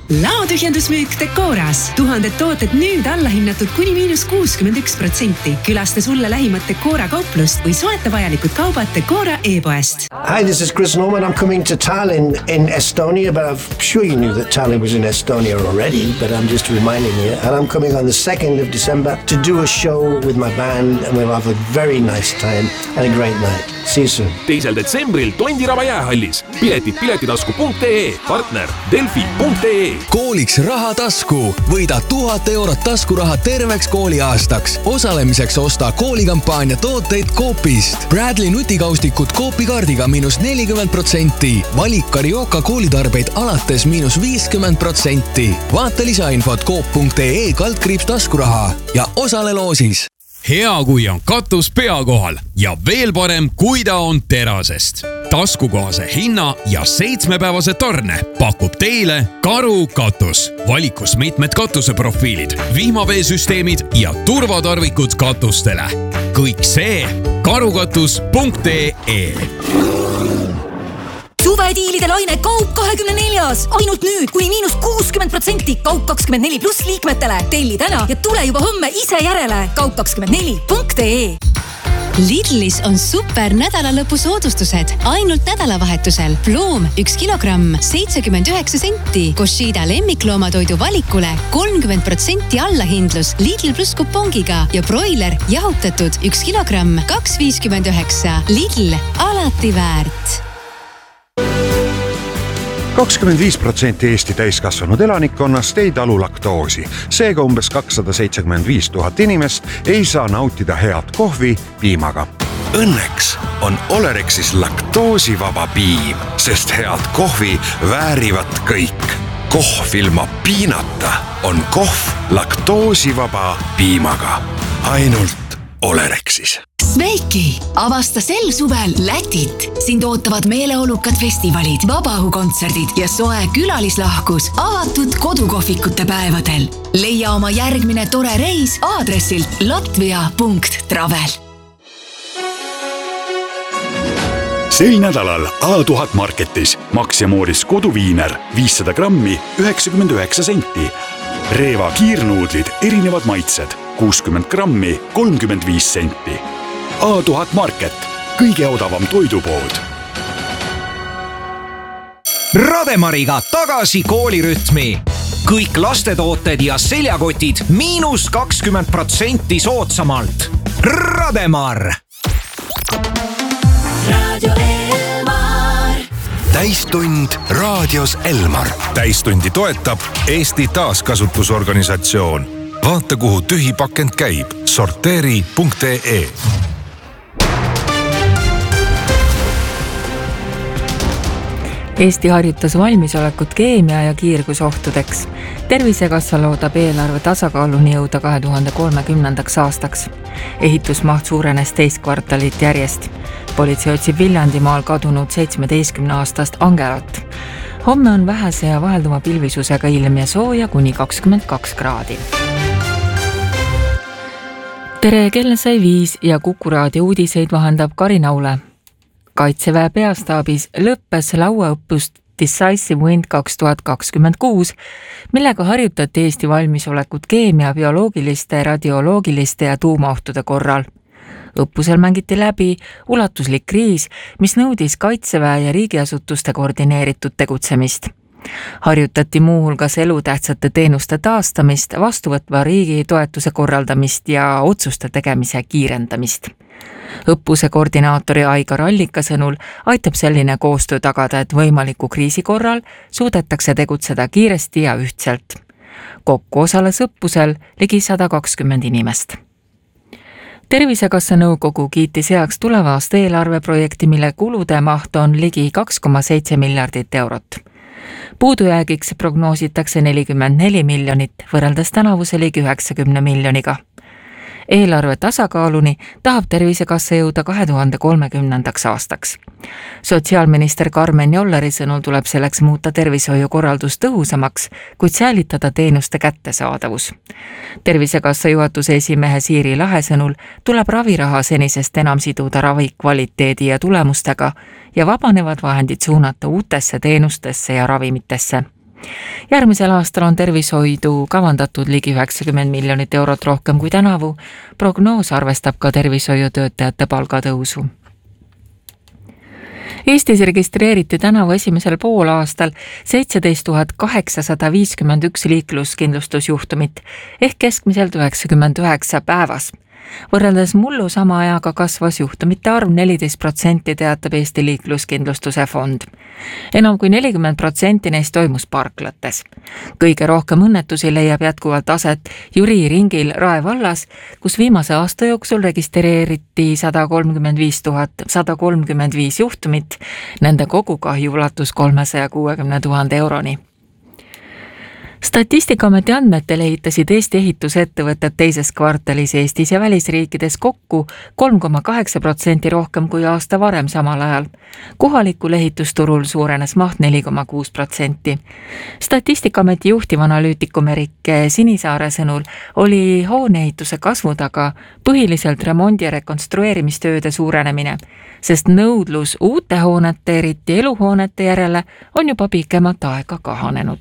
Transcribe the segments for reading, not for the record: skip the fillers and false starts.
Laotühjendusmüük Decoras. 1000 tooted nüüd allahinnatud kuni -61%. Külasta sulle lähimat Decora kauplust või soeta vajalikud kaubad Decora e-poest. Hi, this is Chris Norman. I'm coming to Tallinn in Estonia, but I'm sure you knew that Tallinn was in Estonia already, but I'm just reminding you. And I'm coming on the 2nd of December to do a show with my band and we'll have a very nice time and a great night. See you soon. 2. detsembril Tondiraba jäähallis. Piletid piletitasku.ee, partner Delfi.ee. Kooliks raha tasku. Võida 1000 eurot taskuraha terveks kooliaastaks. Osalemiseks osta koolikampaania tooteid Coopist. Bradley nutikaustikud Coopi kaardiga -40%. Valik Carioca koolitarbeid alates -50%. Vaata lisainfot coop.ee/taskuraha ja osale loosis. Hea, kui on katus pea kohal ja veel parem, kui ta on terasest. Taskukohase hinna ja 7-päevase tarne pakub teile Karu katus. Valikus mitmed katuseprofiilid, vihmaveesüsteemid ja turvatarvikud katustele. Kõik see karukatus.ee. Suvediilide laine Kaup 24. Ainult nüüd kuni -60% Kaup 24 pluss liikmetele. Telli täna ja tule juba homme ise järele. Kaup24.ee. Lidlis on super nädalalõpu soodustused. Ainult nädalavahetusel. Ploom 1 kilogramm 79 senti. Koshida lemmikloomatoidu valikule 30% allahindlus Lidl pluss kupongiga ja broiler jahutatud 1 kilogramm 2,59. Lidl, alati väärt. 25% Eesti täiskasvanud elanikkonnast ei talu laktoosi. Seega umbes 275 000 inimest ei saa nautida head kohvi piimaga. Õnneks on Olerexis laktoosivaba piim, sest head kohvi väärivad kõik. Kohv ilma piinata on kohv laktoosivaba piimaga. Ainult Olerexis. Sveiki! Avasta sel suvel Lätit. Sind ootavad meeleolukad festivalid, vabaõhukontserdid ja soe külalislahkus avatud kodukohvikute päevadel. Leia oma järgmine tore reis aadressilt latvia.travel. Sel nädalal A1000 Marketis Max ja Mooris koduviiner 500 grammi 99 senti. Reeva kiirnuudlid erinevad maitsed 60 grammi 35 senti. A1000 Market, kõige odavam toidupood. Rademariga tagasi koolirütmi. Kõik lastetooted ja seljakotid -20% soodsamalt. Rademar! Radio Elmar. Täistund raadios Elmar. Täistundi toetab Eesti Taaskasutusorganisatsioon. Vaata, kuhu tühi pakend käib. Sorteeri.ee. Eesti harjutas valmisolekut keemia- ja kiirgusohtudeks. Tervisekassa loodab eelarve tasakaaluni jõuda 2030. aastaks. Ehitusmaht suurenes teist kvartalit järjest. Politsei otsib Viljandimaal kadunud 17-aastast Angelat. Homme on vähese ja vahelduma pilvisusega ilm ja sooja kuni 22 kraadi. Tere, kell sai 5 ja Kuku raadio uudiseid vahendab Karin Aule. Kaitseväe peastaabis lõppes lauaõppust Decisive Wind 2026, millega harjutati Eesti valmisolekut keemia, bioloogiliste, radioloogiliste ja tuumaohtude korral. Õppusel mängiti läbi ulatuslik kriis, mis nõudis Kaitseväe ja riigiasutuste koordineeritud tegutsemist. Harjutati muuhulgas elutähtsate teenuste taastamist, vastuvõtva riigi toetuse korraldamist ja otsuste tegemise kiirendamist. Õppuse koordinaatori Aigar Allika sõnul aitab selline koostöö tagada, et võimaliku kriisi korral suudetakse tegutseda kiiresti ja ühtselt. Kokku osales õppusel ligi 120 inimest. Tervisekassa nõukogu kiitis heaks tuleva aasta eelarveprojekti, mille kulude maht on ligi 2,7 miljardit eurot. Puudujäägiks prognoositakse 44 miljonit, võrreldes tänavuse ligi 90 miljoniga. Eelarve tasakaaluni tahab Tervisekassa jõuda 2030. aastaks. Sotsiaalminister Karmen Jolleri sõnul tuleb selleks muuta tervishoiukorraldus tõhusamaks, kuid säilitada teenuste kättesaadavus. Tervisekassa juhatuse esimehe Siiri Lahe sõnul tuleb raviraha senisest enam siduda ravi kvaliteedi ja tulemustega ja vabanevad vahendid suunata uutesse teenustesse ja ravimitesse. Järgmisel aastal on tervishoidu kavandatud ligi 90 miljonit eurot rohkem kui tänavu. Prognoos arvestab ka tervishoiutöötajate palgatõusu. Eestis registreeriti tänavu esimesel poolaastal 17 851 liikluskindlustusjuhtumit ehk keskmiselt 99 päevas. Võrreldes mullu sama ajaga kasvas juhtumite arv 14%, teatab Eesti liikluskindlustuse fond. Enam kui 40% neist toimus parklates. Kõige rohkem õnnetusi leiab jätkuvalt aset Jüri ringil Rae vallas, kus viimase aasta jooksul registreeriti 135 juhtumit. Nende kogukahju ulatus 360 000 euroni. Statistikaameti andmetel ehitasid Eesti ehitusettevõtted teises kvartalis Eestis ja välisriikides kokku 3,8% rohkem kui aasta varem samal ajal. Kohalikul ehitusturul suurenes maht 4,6%. Statistikaameti juhtivanalüütikum Erik Sinisaare sõnul oli hooneehituse kasvu taga põhiliselt remondi- ja rekonstrueerimistööde suurenemine, sest nõudlus uute hoonete, eriti eluhoonete järele on juba pikemat aega kahanenud.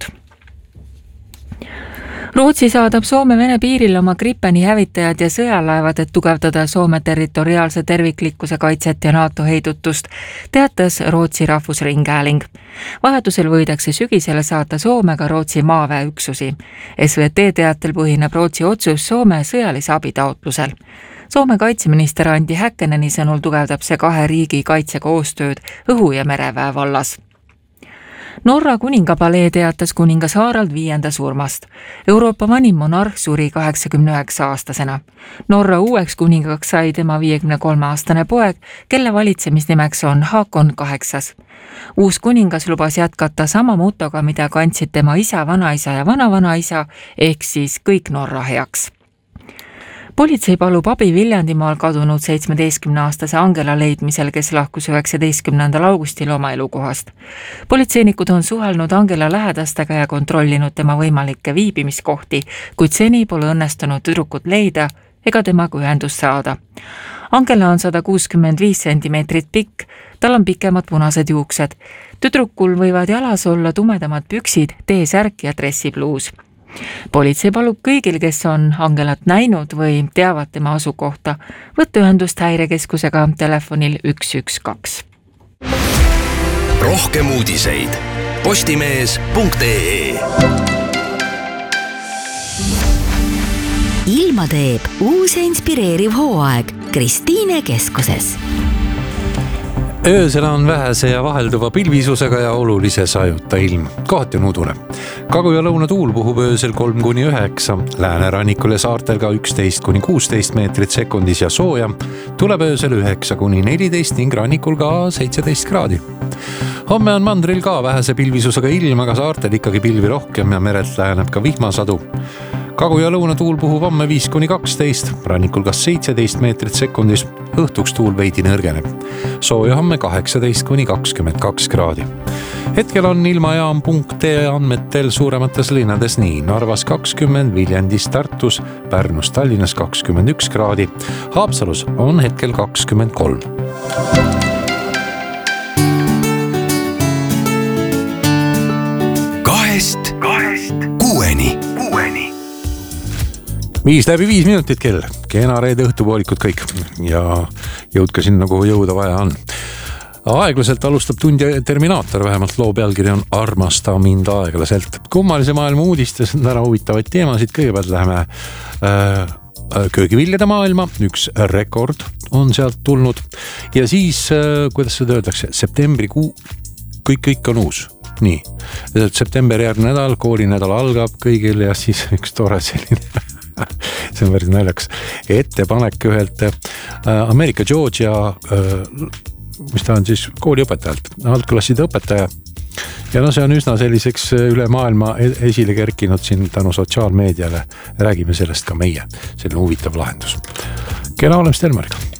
Rootsi saadab Soome-Vene piiril oma Gripeni hävitajad ja sõjalaevad, et tugevdada Soome territoriaalse terviklikkuse kaitset ja NATO heidutust, teatas Rootsi rahvusringhääling. Vahetusel võidakse sügisele saata Soomega Rootsi maaväeüksusi. SVT teatel põhineb Rootsi otsus Soome sõjalise abitaotlusel. Soome kaitseminister Andi Häkkeneni sõnul tugevdab see kahe riigi kaitsekoostööd õhu- ja mereväe vallas. Norra kuningapalee teatas kuningas Harald V surmast. Euroopa vanim monarh suri 89-aastasena. Norra uueks kuningaks sai tema 53-aastane poeg, kelle valitsemisnimeks on Haakon VIII. Uus kuningas lubas jätkata sama motoga, mida kandsid tema isa, vanaisa ja vanavanaisa, ehk siis kõik Norra heaks. Politsei palub abi Viljandimaal kadunud 17-aastase Angela leidmisel, kes lahkus 19. augustil oma elukohast. Politseinikud on suhelnud Angela lähedastega ja kontrollinud tema võimalikke viibimiskohti, kuid seni pole õnnestunud tüdrukut leida ega temaga ühendust saada. Angela on 165 sentimeetrit pikk, tal on pikemad punased juuksed. Tüdrukul võivad jalas olla tumedamad püksid, T-särk ja dressipluus. Politsei palub kõigil, kes on Angelat näinud või teavad tema asukohta, võtta ühendust häirekeskusega telefonil 112. Rohkem uudiseid postimees.ee. Ilma teeb uus ja inspireeriv hooaeg Kristiine keskuses. Öösel on vähese ja vahelduva pilvisusega ja olulise sajuta ilm. Kohati on udune. Kagu- ja lõunatuul puhub öösel 3-9, läänerannikul ja saartel ka 11-16 meetrit sekundis ja sooja. Tuleb öösel 9-14 ning rannikul ka 17 kraadi. Homme on mandril ka vähese pilvisusega ilm, aga saartel ikkagi pilvi rohkem ja merelt läheneb ka vihmasadu. Kagu- ja lõunatuul puhub homme 5-12, rannikul kas 17 meetrit sekundis, õhtuks tuul veidi nõrgeneb. Sooja homme 18-22 kraadi. Hetkel on ilmajaam.ee andmetel suuremates linnades nii Narvas 20, Viljandis, Tartus, Pärnus, Tallinnas 21 kraadi. Haapsalus on hetkel 23. Kahest 6-ni. 5 minutit kell. Kena reede õhtupoolikud kõik ja jõudka sinna, kuhu jõuda vaja on. Aeglaselt alustab tund ja Terminaator, vähemalt loo pealkiri on Armasta mind aeglaselt. Kummalise maailma uudistes on täna huvitavaid teemasid. Kõigepealt läheme köögiviljade maailma, üks rekord on sealt tulnud ja siis, kuidas seda öeldakse, septembrikuu, kõik on uus. Nii, september järgmine nädal, koolinädal algab kõigil ja siis üks tore selline see on päris naljakas ettepanek ühelt Ameerika Georgia mis ta on siis kooliõpetajalt, algklasside õpetaja ja no see on üsna selliseks üle maailma esile kerkinud siin tänu sotsiaalmeediale. Räägime sellest ka meie, selline huvitav lahendus. Kena olemist Elmariga.